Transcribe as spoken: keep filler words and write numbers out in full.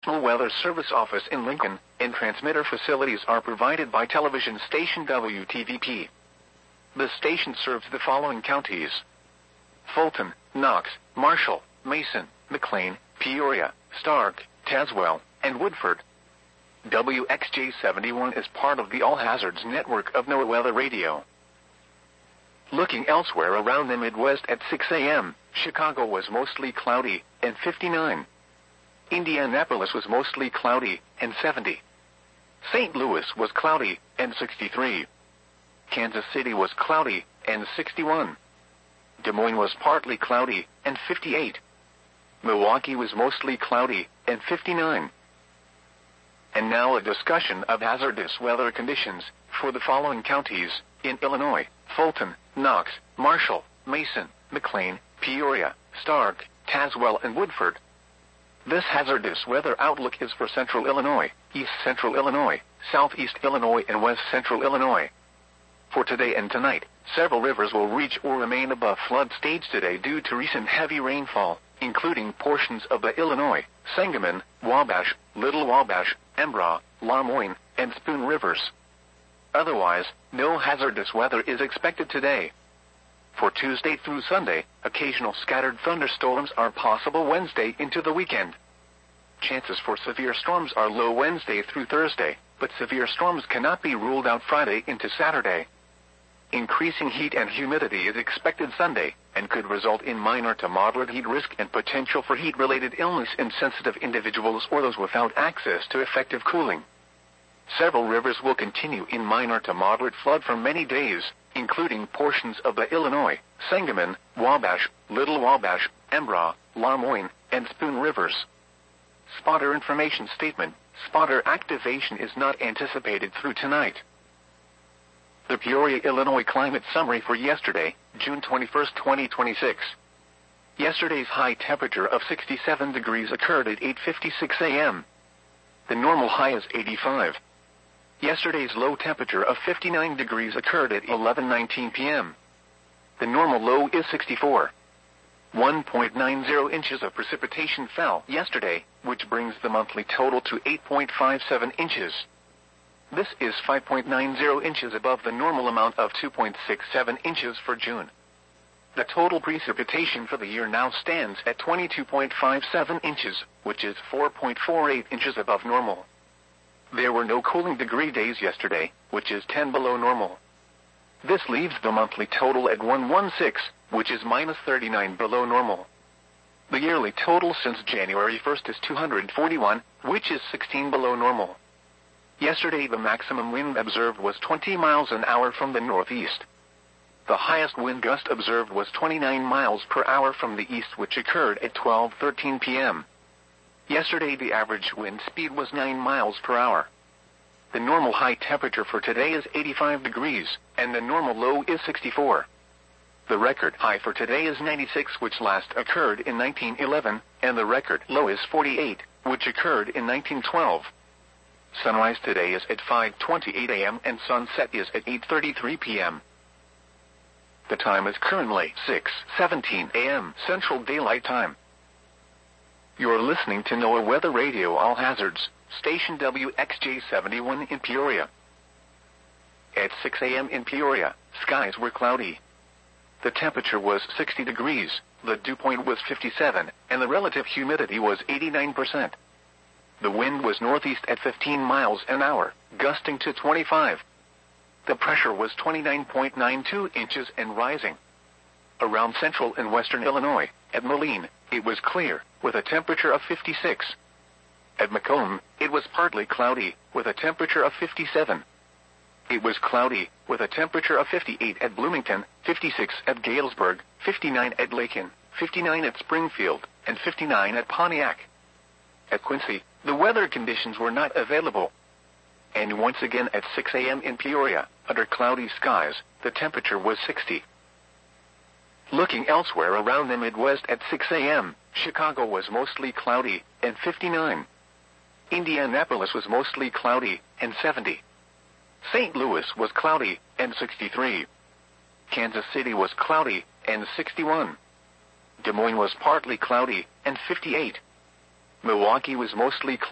National Weather Service office in Lincoln, and transmitter facilities are provided by television station W T V P. The station serves the following counties: Fulton, Knox, Marshall, Mason, McLean, Peoria, Stark, Tazewell, and Woodford. W X J seventy-one is part of the All Hazards network of NOAA Weather Radio. Looking elsewhere around the Midwest at six a m, Chicago was mostly cloudy, and fifty-nine. Indianapolis was mostly cloudy, and seventy. Saint Louis was cloudy, and sixty-three. Kansas City was cloudy, and sixty-one. Des Moines was partly cloudy, and fifty-eight. Milwaukee was mostly cloudy, and fifty-nine. And now a discussion of hazardous weather conditions for the following counties in Illinois: Fulton, Knox, Marshall, Mason, McLean, Peoria, Stark, Tazewell, and Woodford. This hazardous weather outlook is for Central Illinois, East Central Illinois, Southeast Illinois, and West Central Illinois. For today and tonight, several rivers will reach or remain above flood stage today due to recent heavy rainfall, including portions of the Illinois, Sangamon, Wabash, Little Wabash, Embrah, Lamoine, and Spoon rivers. Otherwise, no hazardous weather is expected today. For Tuesday through Sunday, occasional scattered thunderstorms are possible Wednesday into the weekend. Chances for severe storms are low Wednesday through Thursday, but severe storms cannot be ruled out Friday into Saturday. Increasing heat and humidity is expected Sunday, and could result in minor to moderate heat risk and potential for heat-related illness in sensitive individuals or those without access to effective cooling. Several rivers will continue in minor to moderate flood for many days, including portions of the Illinois, Sangamon, Wabash, Little Wabash, Embrah, Lamoine, and Spoon rivers. Spotter information statement: spotter activation is not anticipated through tonight. The Peoria, Illinois climate summary for yesterday, June twenty-first, twenty twenty-six. Yesterday's high temperature of sixty-seven degrees occurred at eight fifty-six a m The normal high is eighty-five. Yesterday's low temperature of fifty-nine degrees occurred at eleven nineteen p m The normal low is sixty-four. one point nine zero inches of precipitation fell yesterday, which brings the monthly total to eight point five seven inches. This is five point nine zero inches above the normal amount of two point six seven inches for June. The total precipitation for the year now stands at twenty-two point five seven inches, which is four point four eight inches above normal. There were no cooling degree days yesterday, which is ten below normal. This leaves the monthly total at one hundred sixteen, which is minus thirty-nine below normal. The yearly total since January first is two hundred forty-one, which is sixteen below normal. Yesterday the maximum wind observed was twenty miles an hour from the northeast. The highest wind gust observed was twenty-nine miles per hour from the east, which occurred at twelve thirteen p m Yesterday the average wind speed was nine miles per hour. The normal high temperature for today is eighty-five degrees, and the normal low is sixty-four. The record high for today is ninety-six, which last occurred in nineteen eleven, and the record low is forty-eight, which occurred in nineteen twelve. Sunrise today is at five twenty-eight a m and sunset is at eight thirty-three p m The time is currently six seventeen a m Central Daylight Time. You're listening to NOAA Weather Radio All Hazards, station W X J seventy-one in Peoria. At six a m in Peoria, skies were cloudy. The temperature was sixty degrees, the dew point was fifty-seven, and the relative humidity was eighty-nine percent. The wind was northeast at fifteen miles an hour, gusting to twenty-five. The pressure was twenty-nine point nine two inches and rising. Around central and western Illinois, at Moline, it was clear, with a temperature of fifty-six. At Macomb, it was partly cloudy, with a temperature of fifty-seven. It was cloudy, with a temperature of fifty-eight at Bloomington, fifty-six at Galesburg, fifty-nine at Lakin, fifty-nine at Springfield, and fifty-nine at Pontiac. At Quincy, the weather conditions were not available. And once again at six a m in Peoria, under cloudy skies, the temperature was sixty. Looking elsewhere around the Midwest at six a m, Chicago was mostly cloudy, and fifty-nine. Indianapolis was mostly cloudy, and seventy. Saint Louis was cloudy, and sixty-three. Kansas City was cloudy, and sixty-one. Des Moines was partly cloudy, and fifty-eight. Milwaukee was mostly cloudy.